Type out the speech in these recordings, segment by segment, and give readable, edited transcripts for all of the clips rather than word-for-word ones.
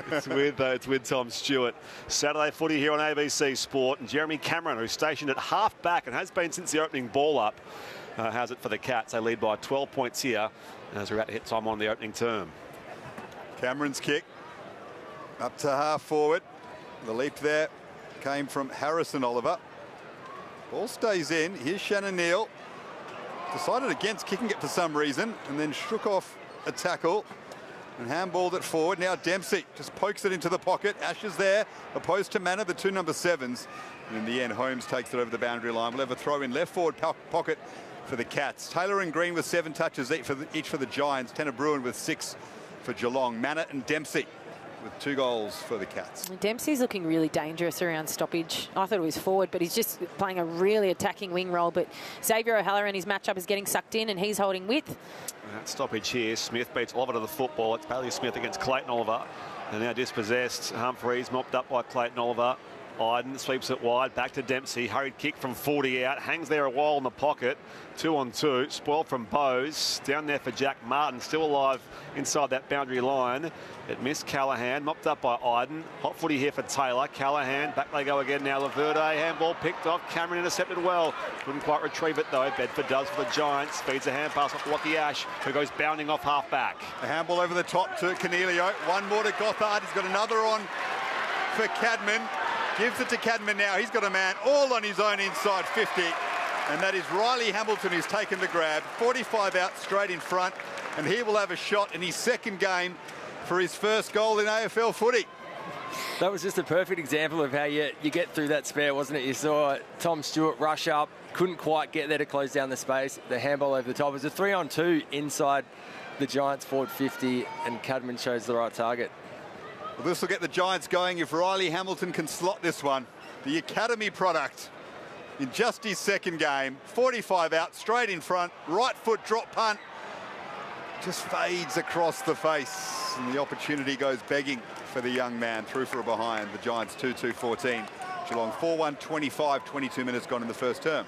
It's with Tom Stewart. Saturday footy here on ABC Sport. And Jeremy Cameron, who's stationed at half back and has been since the opening ball up, has it for the Cats. They lead by 12 points here as we're about to hit time on the opening term. Cameron's kick up to half forward. The leap there came from Harrison Oliver. Ball stays in. Here's Shannon Neal. Decided against kicking it for some reason and then shook off a tackle and handballed it forward. Now Dempsey just pokes it into the pocket. Ash is there, opposed to Manor, the two number 7s. And in the end, Holmes takes it over the boundary line. We'll have a throw in left forward pocket for the Cats. Taylor and Green with 7 touches each for the Giants. Tanner Bruin with 6 for Geelong. Manor and Dempsey with 2 goals for the Cats. Dempsey's looking really dangerous around stoppage. I thought it was forward, but he's just playing a really attacking wing role. But Xavier O'Halloran, his matchup is getting sucked in and he's holding width. That stoppage here. Smith beats Oliver to the football. It's Bailey Smith against Clayton Oliver. And now dispossessed. Humphreys mopped up by Clayton Oliver. Iden sweeps it wide, back to Dempsey. Hurried kick from 40 out. Hangs there a while in the pocket. 2-on-2. Spoiled from Bowes. Down there for Jack Martin. Still alive inside that boundary line. It missed Callaghan. Mopped up by Iden. Hot footy here for Taylor. Callaghan. Back they go again now. Laverde. Handball picked off. Cameron intercepted well. Couldn't quite retrieve it though. Bedford does for the Giants. Feeds a hand pass off to Lockie Ash, who goes bounding off half back. A handball over the top to Cornelio. One more to Gothard. He's got another on for Cadman. Gives it to Cadman now. He's got a man all on his own inside 50. And that is Riley Hamilton who's taken the grab. 45 out straight in front. And he will have a shot in his second game for his first goal in AFL footy. That was just a perfect example of how you get through that spare, wasn't it? You saw Tom Stewart rush up, couldn't quite get there to close down the space. The handball over the top. It was a 3-on-2 inside the Giants forward 50, and Cadman chose the right target. Well, this will get the Giants going if Riley Hamilton can slot this one. The Academy product in just his second game. 45 out, straight in front, right foot drop punt. Just fades across the face. And the opportunity goes begging for the young man. Through for a behind. The Giants 2-2-14. Geelong 4-1, 25, 22 minutes gone in the first term.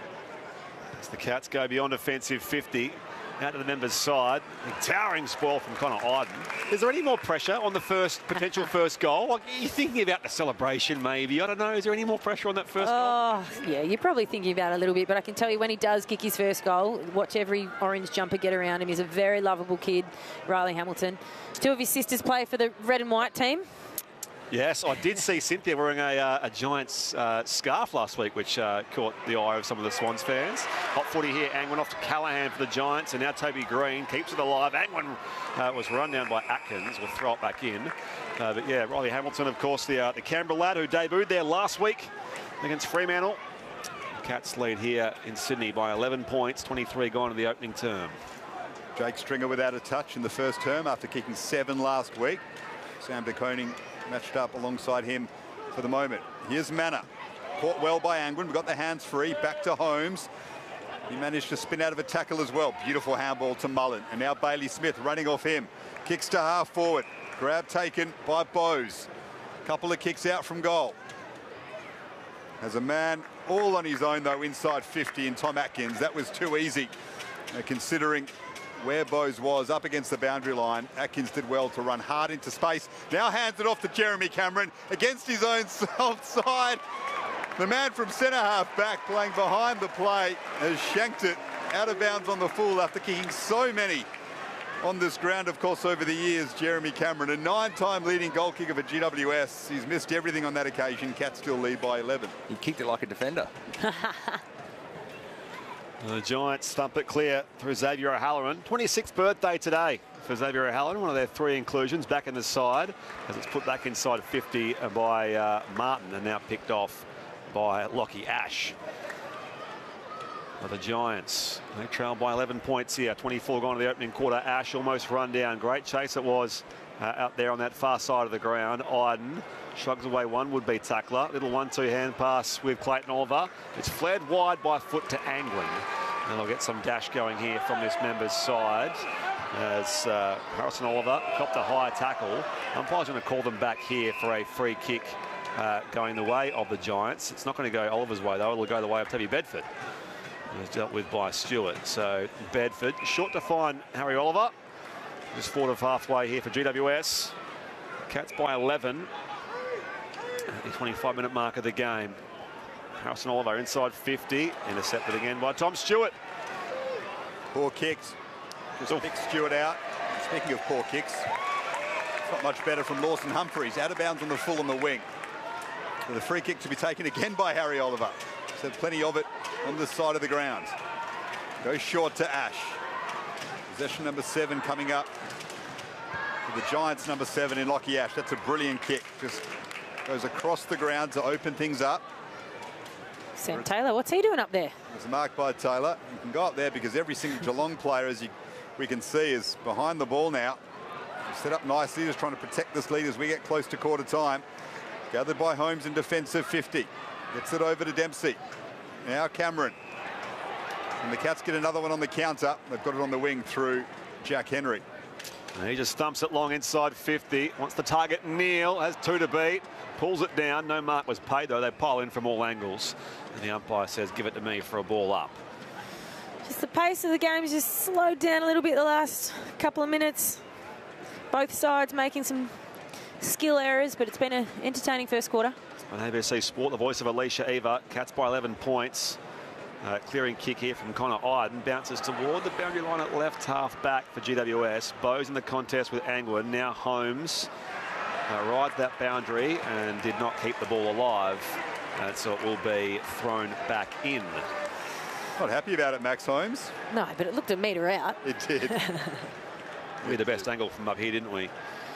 As the Cats go beyond offensive 50. Out to the members' side. A towering spoil from Connor Iden. Is there any more pressure on the potential first goal? Like, are you thinking about the celebration maybe? I don't know. Is there any more pressure on that first goal? Yeah, you're probably thinking about it a little bit, but I can tell you when he does kick his first goal, watch every orange jumper get around him. He's a very lovable kid, Riley Hamilton. 2 of his sisters play for the red and white team. Yes, I did see Cynthia wearing a Giants scarf last week, which caught the eye of some of the Swans fans. Hot footy here. Angwin off to Callaghan for the Giants, and now Toby Green keeps it alive. Angwin was run down by Atkins. We'll throw it back in. But yeah, Riley Hamilton, of course, the Canberra lad who debuted there last week against Fremantle. The Cats lead here in Sydney by 11 points, 23 gone in the opening term. Jake Stringer without a touch in the first term after kicking 7 last week. Sam de Koning matched up alongside him for the moment. Here's Manor. Caught well by Angwin. We've got the hands free. Back to Holmes. He managed to spin out of a tackle as well. Beautiful handball to Mullen. And now Bailey Smith running off him. Kicks to half forward. Grab taken by Bowes. Couple of kicks out from goal. Has a man all on his own, though, inside 50 in Tom Atkins. That was too easy, considering where Bowes was up against the boundary line. Atkins did well to run hard into space. Now hands it off to Jeremy Cameron against his own side. The man from centre half back playing behind the play has shanked it out of bounds on the full after kicking so many on this ground, of course, over the years. Jeremy Cameron, a 9-time leading goal kicker for GWS. He's missed everything on that occasion. Cats still lead by 11. He kicked it like a defender. The Giants thump it clear through Xavier O'Halloran. 26th birthday today for Xavier O'Halloran, one of their 3 inclusions back in the side, as it's put back inside 50 by Martin and now picked off by Lockie Ash. Well, the Giants, they trail by 11 points here. 24 gone to the opening quarter. Ash almost run down. Great chase it was out there on that far side of the ground. Iden shrugs away one would-be tackler. Little 1-2 hand pass with Clayton Oliver. It's flared wide by foot to Angwin. And they'll get some dash going here from this member's side as Harrison Oliver copped a high tackle. Umpire's going to call them back here for a free kick going the way of the Giants. It's not going to go Oliver's way, though. It'll go the way of Toby Bedford. It was dealt with by Stewart. So Bedford short to find Harry Oliver. Just forward of halfway here for GWS. Cats by 11 at the 25-minute mark of the game. Harrison Oliver inside 50, intercepted again by Tom Stewart. Poor kicks. Just picked Stewart out. Speaking of poor kicks, it's not much better from Lawson Humphries. Out of bounds on the full on the wing. With a free kick to be taken again by Harry Oliver. So plenty of it on this side of the ground. Goes short to Ash. Possession number 7 coming up. The Giants number 7 in Lockie Ash. That's a brilliant kick. Just goes across the ground to open things up. Sam Taylor, what's he doing up there? It's a mark by Taylor. You can go up there because every single Geelong player, as we can see, is behind the ball now. Set up nicely, just trying to protect this lead as we get close to quarter time. Gathered by Holmes in defensive 50. Gets it over to Dempsey. Now Cameron. And the Cats get another one on the counter. They've got it on the wing through Jack Henry. And he just thumps it long inside 50. Wants to target Neil. Has 2 to beat. Pulls it down. No mark was paid, though. They pile in from all angles. And the umpire says, give it to me for a ball up. Just the pace of the game has just slowed down a little bit the last couple of minutes. Both sides making some skill errors, but it's been an entertaining first quarter. On ABC Sport, the voice of Alicia Eva. Cats by 11 points. Clearing kick here from Connor Iden. Bounces toward the boundary line at left half back for GWS. Bowes in the contest with Angwin. Now Holmes rides that boundary and did not keep the ball alive. So it will be thrown back in. Not happy about it, Max Holmes. No, but it looked a metre out. It did. We had the best angle from up here, didn't we?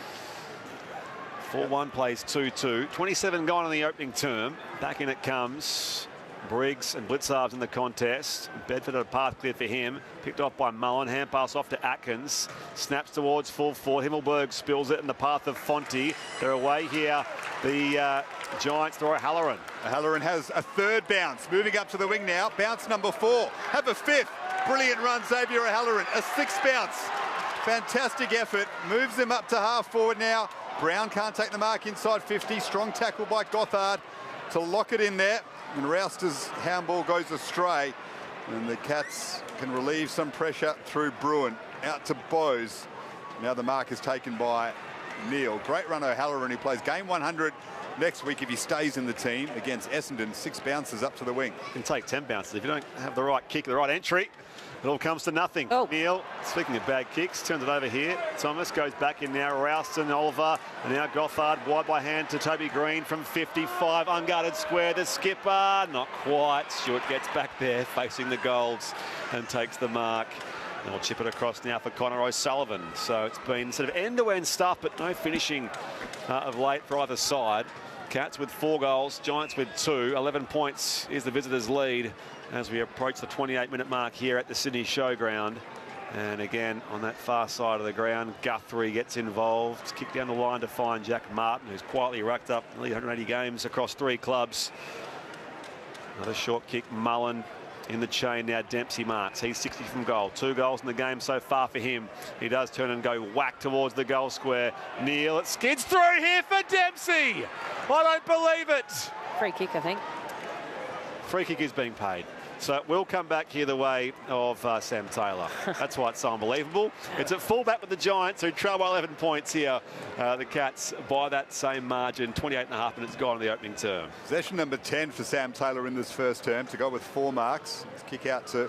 4-1 plays 2-2. 27 gone in the opening term. Back in it comes. Briggs and Blitzarves in the contest. Bedford had a path cleared for him. Picked off by Mullen. Hand pass off to Atkins. Snaps towards full forward. Himmelberg spills it in the path of Fonte. They're away here. The Giants throw Halloran. Halloran has a 3rd bounce. Moving up to the wing now. Bounce number 4. Have a 5th. Brilliant run, Xavier Halloran. A 6th bounce. Fantastic effort. Moves him up to half forward now. Brown can't take the mark inside 50. Strong tackle by Gothard to lock it in there. And Rouster's handball goes astray. And the Cats can relieve some pressure through Bruin. Out to Bowes. Now the mark is taken by Neil. Great run O'Halloran, who plays game 100 next week if he stays in the team against Essendon. 6 bounces up to the wing. You can take 10 bounces. If you don't have the right kick, the right entry, it all comes to nothing. Oh. Neil, speaking of bad kicks, turns it over here. Thomas goes back in now. Rouston, Oliver, and now Gothard wide by hand to Toby Green from 55. Unguarded square, the skipper. Not quite. Stewart gets back there facing the Golds and takes the mark. And we'll chip it across now for Connor O'Sullivan. So it's been sort of end-to-end stuff, but no finishing of late for either side. Cats with 4 goals, Giants with 2. 11 points is the visitors' lead as we approach the 28-minute mark here at the Sydney Showground. And again, on that far side of the ground, Guthrie gets involved. Kick down the line to find Jack Martin, who's quietly racked up nearly 180 games across 3 clubs. Another short kick, Mullen in the chain now. Dempsey marks. He's 60 from goal. 2 goals in the game so far for him. He does turn and go whack towards the goal square. Neil, it skids through here for Dempsey. I don't believe it. Free kick, I think. Free kick is being paid. So it will come back here the way of Sam Taylor. That's why it's so unbelievable. It's at fullback with the Giants, who trail by 11 points here. The Cats by that same margin. 28.5 minutes gone in the opening term. Possession number 10 for Sam Taylor in this first term to go with 4 marks. Let's kick out to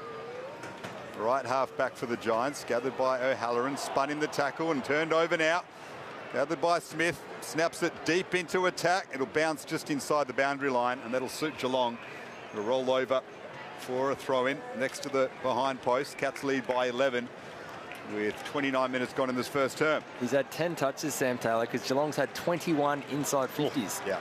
right half back for the Giants. Gathered by O'Halloran. Spun in the tackle and turned over now. Gathered by Smith. Snaps it deep into attack. It'll bounce just inside the boundary line, and that'll suit Geelong. It'll roll over for a throw-in next to the behind post. Cats lead by 11 with 29 minutes gone in this first term. He's had 10 touches, Sam Taylor, because Geelong's had 21 inside 50s. Yeah.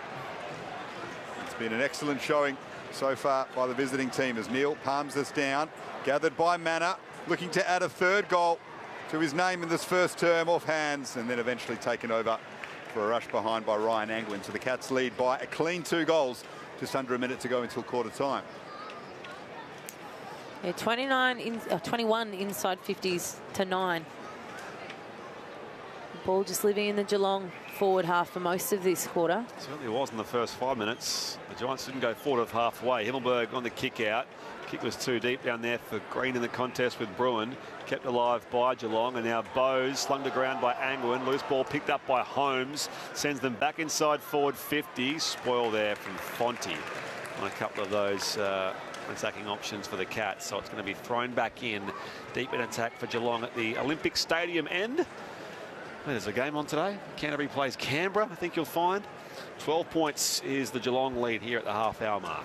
It's been an excellent showing so far by the visiting team as Neil palms this down. Gathered by Manor, looking to add a 3rd goal to his name in this first term off hands, and then eventually taken over for a rush behind by Ryan Angwin. So the Cats lead by a clean 2 goals, just under a minute to go until quarter time. Yeah, 21 inside 50s to 9. The ball just living in the Geelong forward half for most of this quarter. Certainly was in the first 5 minutes. The Giants didn't go forward of halfway. Himmelberg on the kick out. Kick was too deep down there for Green in the contest with Bruin. Kept alive by Geelong, and now Bowes slung to ground by Angwin. Loose ball picked up by Holmes. Sends them back inside forward 50. Spoil there from Fonte on a couple of those attacking options for the Cats. So it's going to be thrown back in. Deep in attack for Geelong at the Olympic Stadium end. There's a game on today. Canterbury plays Canberra, I think you'll find. 12 points is the Geelong lead here at the half-hour mark.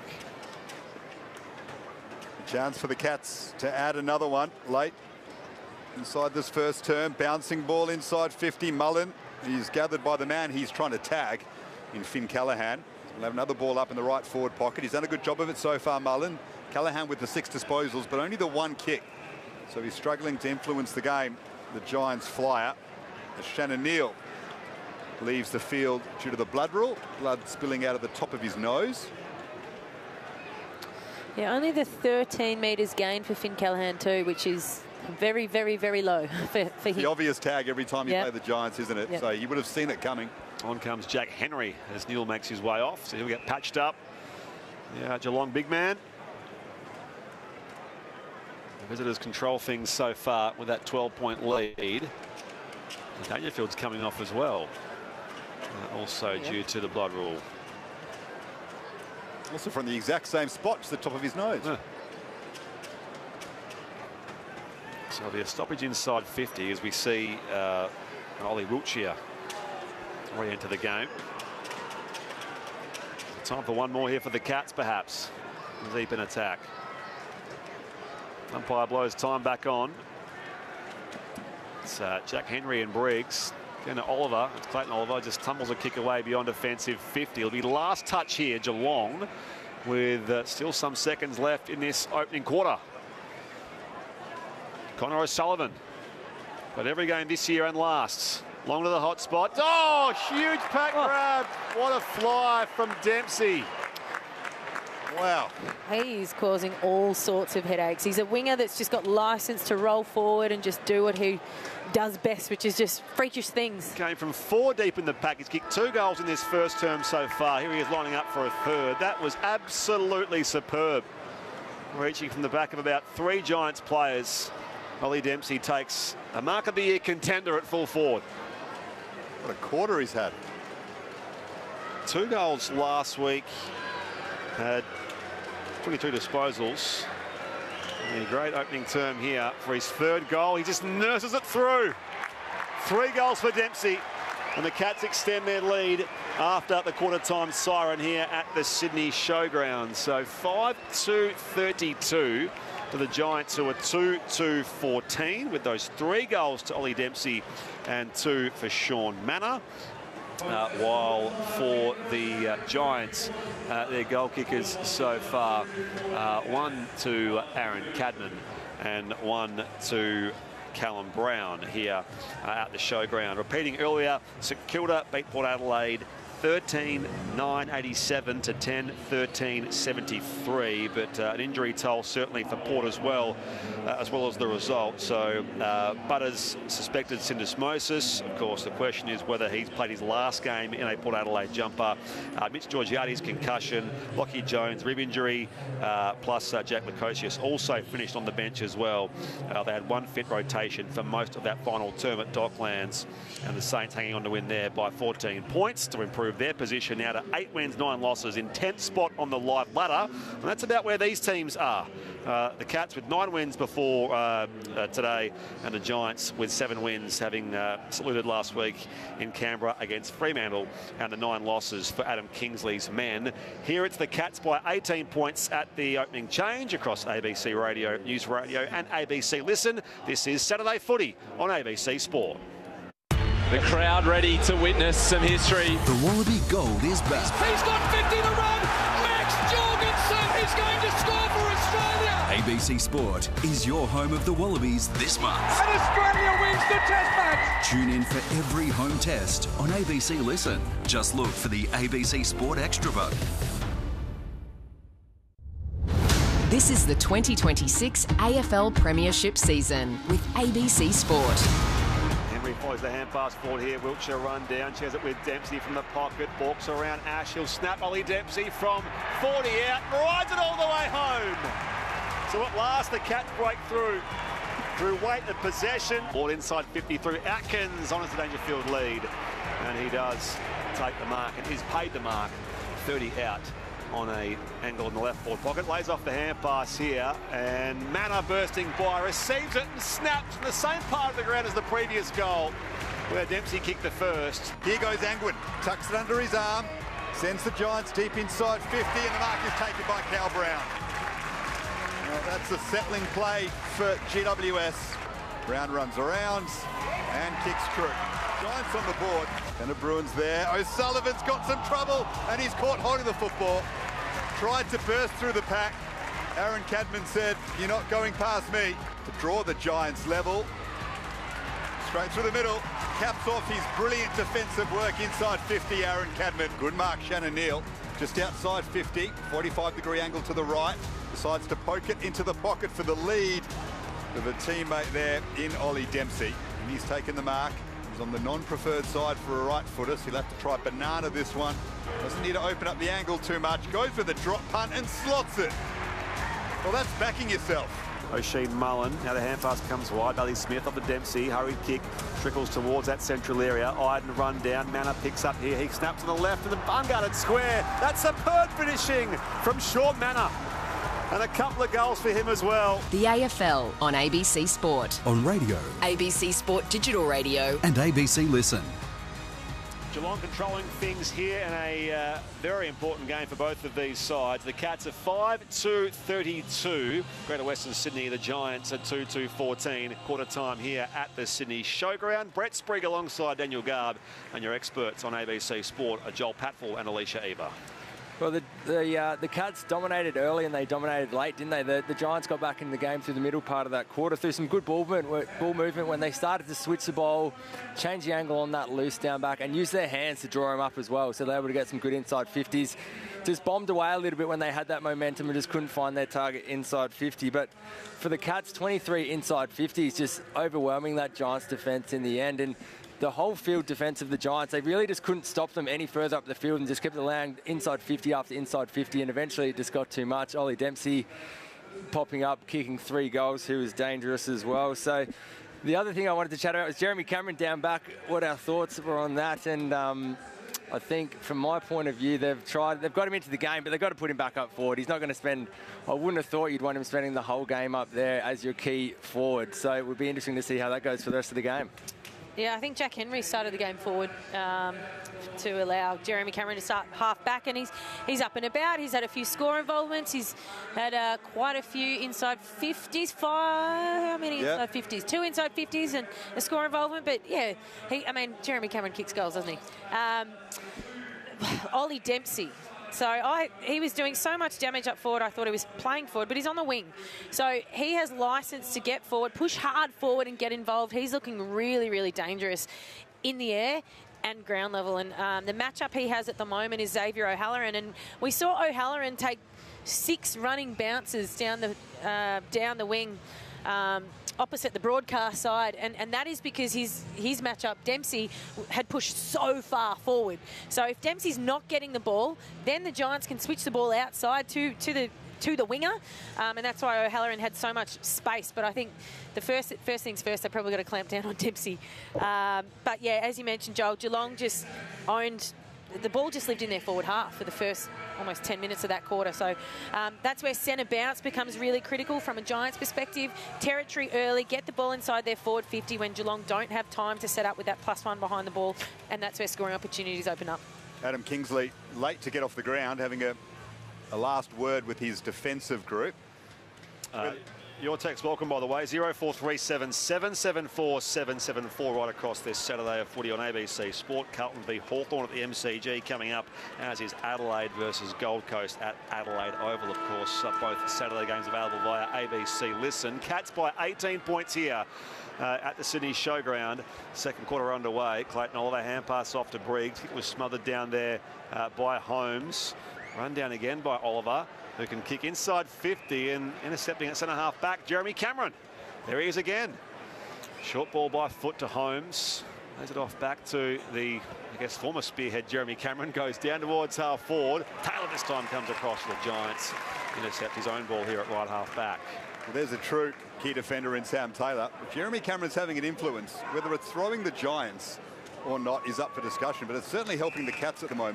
Chance for the Cats to add another one late inside this first term. Bouncing ball inside 50. Mullen, he's gathered by the man he's trying to tag in Finn Callaghan. He'll have another ball up in the right forward pocket. He's done a good job of it so far, Mullen. Callaghan with the 6 disposals, but only the 1 kick. So he's struggling to influence the game. The Giants flyer, as Shannon Neal leaves the field due to the blood rule. Blood spilling out of the top of his nose. Yeah, only the 13 metres gain for Finn Callaghan too, which is very, very, very low for him. The obvious tag every time you play the Giants, isn't it? So you would have seen it coming. On comes Jack Henry as Neal makes his way off. So he'll get patched up. Yeah, Geelong big man. The visitors control things so far with that 12-point lead. Dangerfield's coming off as well. Also due to the blood rule. Also from the exact same spot, just the top of his nose. So there'll be a stoppage inside 50 as we see Ollie Wiltshire re-enter the game. Time for one more here for the Cats, perhaps. Deep in attack. Umpire blows time back on. It's Jack Henry and Briggs. Then Oliver, it's Clayton Oliver, just tumbles a kick away beyond offensive 50. It'll be last touch here, Geelong, with still some seconds left in this opening quarter. Connor O'Sullivan, but every game this year and lasts. Long to the hot spot. Oh, huge pack grab. What a fly from Dempsey. Wow. He's causing all sorts of headaches. He's a winger that's just got license to roll forward and just do what he does best, which is just freakish things. Came from 4 deep in the pack. He's kicked 2 goals in this first term so far. Here he is lining up for a third. That was absolutely superb. Reaching from the back of about 3 Giants players. Ollie Dempsey takes a Mark of the Year contender at full forward. What a quarter he's had. 2 goals last week. Had 22 disposals. A great opening term here for his 3rd goal. He just nurses it through. 3 goals for Dempsey. And the Cats extend their lead after the quarter-time siren here at the Sydney Showgrounds. So 5-2-32 to the Giants, who are 2-2-14 with those 3 goals to Ollie Dempsey and 2 for Sean Manor. While for the Giants, their goal kickers so far, 1 to Aaron Cadman and 1 to Callum Brown here at the Showground. Repeating earlier, St Kilda beat Port Adelaide 13-9-87 to 10-13-73, but an injury toll certainly for Port as well as the result. So Butters suspected syndesmosis. Of course, the question is whether he's played his last game in a Port Adelaide jumper. Mitch Georgiades concussion, Lockie Jones rib injury, plus Jack Lukosius also finished on the bench as well. They had 1 fit rotation for most of that final term at Docklands, and the Saints hanging on to win there by 14 points to improve their position now to 8 wins, 9 losses in 10th spot on the live ladder. And that's about where these teams are. The Cats with 9 wins before today, and the Giants with 7 wins, having saluted last week in Canberra against Fremantle, and the 9 losses for Adam Kingsley's men. Here it's the Cats by 18 points at the opening change across ABC Radio, News Radio and ABC Listen. This is Saturday Footy on ABC Sport. The crowd ready to witness some history. The Wallaby Gold is back. He's got 50 to run. Max Jorgensen is going to score for Australia. ABC Sport is your home of the Wallabies this month. And Australia wins the Test match. Tune in for every home test on ABC Listen. Just look for the ABC Sport Extra button. This is the 2026 AFL Premiership season with ABC Sport. follows the hand pass forward here. Wiltshire run down. Shares it with Dempsey from the pocket. Walks around Ash. He'll snap Ollie Dempsey from 40 out. Rides it all the way home. So at last the Cats break through weight and possession. Ball inside 50 through Atkins on his Dangerfield lead. And he does take the mark and is paid the mark. 30 out on a angle in the left forward pocket. Lays off the hand pass here, and Manor bursting by, receives it and snaps in the same part of the ground as the previous goal, where Dempsey kicked the first. Here goes Angwin, tucks it under his arm, sends the Giants deep inside 50, and the mark is taken by Cal Brown. Well, that's a settling play for GWS. Brown runs around and kicks true. Giants on the board, and the Bruins there. O'Sullivan's got some trouble, and he's caught holding the football. Tried to burst through the pack. Aaron Cadman said, "You're not going past me," to draw the Giants level. Straight through the middle, caps off his brilliant defensive work inside 50, Aaron Cadman. Good mark, Shannon Neal. Just outside 50, 45-degree angle to the right. Decides to poke it into the pocket for the lead of a teammate there in Ollie Dempsey. And he's taken the mark. He's on the non-preferred side for a right footer, so he'll have to try banana this one. Doesn't need to open up the angle too much. Goes for the drop punt and slots it. Well, that's backing yourself. O'Shea Mullen. Now the hand pass comes wide. Bailey Smith off the Dempsey. Hurried kick. Trickles towards that central area. Iden run down. Manor picks up here. He snaps to the left of the unguarded square. That's superb finishing from Sean Manor. And a couple of goals for him as well. The AFL on ABC Sport. On radio. ABC Sport Digital Radio. And ABC Listen. Geelong controlling things here in a very important game for both of these sides. The Cats are 5-2-32. Greater Western Sydney, the Giants are 2-2-14. Quarter time here at the Sydney Showground. Brett Sprigg alongside Daniel Garb, and your experts on ABC Sport are Joel Patfull and Alicia Eber. Well, the Cats dominated early and they dominated late, didn't they? The Giants got back in the game through the middle part of that quarter through some good ball movement when they started to switch the ball, change the angle on that loose down back, and use their hands to draw him up as well. So they were able to get some good inside 50s. Just bombed away a little bit when they had that momentum and just couldn't find their target inside 50. But for the Cats, 23 inside 50s, just overwhelming that Giants defence in the end. And the whole field defence of the Giants, they really just couldn't stop them any further up the field and just kept allowing inside 50 after inside 50, and eventually it just got too much. Ollie Dempsey popping up, kicking 3 goals, who was dangerous as well. So the other thing I wanted to chat about was Jeremy Cameron down back, what our thoughts were on that. And I think from my point of view, they've got him into the game, but they've got to put him back up forward. He's not going to spend, I wouldn't have thought you'd want him spending the whole game up there as your key forward. So it would be interesting to see how that goes for the rest of the game. Yeah, I think Jack Henry started the game forward to allow Jeremy Cameron to start half back, and he's up and about. He's had a few score involvements. He's had quite a few inside 50s. How many inside 50s? 2 inside 50s and a score involvement. But yeah, Jeremy Cameron kicks goals, doesn't he? Ollie Dempsey. So he was doing so much damage up forward, I thought he was playing forward, but he's on the wing. So he has license to get forward, push hard forward and get involved. He's looking really, really dangerous in the air and ground level. And the matchup he has at the moment is Xavier O'Halloran. And we saw O'Halloran take 6 running bounces down the wing opposite the broadcast side, and that is because his matchup, Dempsey, had pushed so far forward. So if Dempsey's not getting the ball, then the Giants can switch the ball outside to the winger, and that's why O'Halloran had so much space. But I think the first things first, they probably got to clamp down on Dempsey. But yeah, as you mentioned, Joel, Geelong just owned. The ball just lived in their forward half for the first almost 10 minutes of that quarter. So that's where centre bounce becomes really critical from a Giants perspective. Territory early, get the ball inside their forward 50 when Geelong don't have time to set up with that +1 behind the ball, and that's where scoring opportunities open up. Adam Kingsley late to get off the ground, having a last word with his defensive group. Your text welcome, by the way, 0437 774 774 right across this Saturday of footy on ABC Sport. Carlton v Hawthorn at the MCG coming up, as is Adelaide versus Gold Coast at Adelaide Oval, of course. Both Saturday games available via ABC Listen. Cats by 18 points here at the Sydney Showground. Second quarter underway. Clayton Oliver hand pass off to Briggs. It was smothered down there by Holmes. Run down again by Oliver, who can kick inside 50 and intercepting at centre-half back, Jeremy Cameron. There he is again. Short ball by foot to Holmes. Plays it off back to the, I guess, former spearhead Jeremy Cameron. Goes down towards half forward. Taylor this time comes across for the Giants. Intercept his own ball here at right half back. Well, there's a true key defender in Sam Taylor. Jeremy Cameron's having an influence. Whether it's throwing the Giants or not is up for discussion, but it's certainly helping the Cats at the moment.